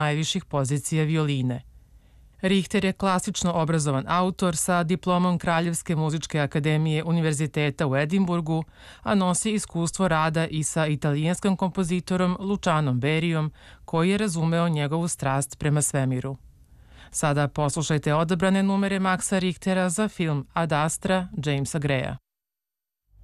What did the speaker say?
najviših pozicija violine. Richter je klasično obrazovan autor sa diplomom Kraljevske muzičke akademije Univerziteta u Edimburgu, a nosi iskustvo rada i sa italijanskim kompozitorom Lucianom Berijom, koji je razumeo njegovu strast prema svemiru. Sada poslušajte odabrane numere Maxa Richtera za film Ad Astra Jamesa Greya.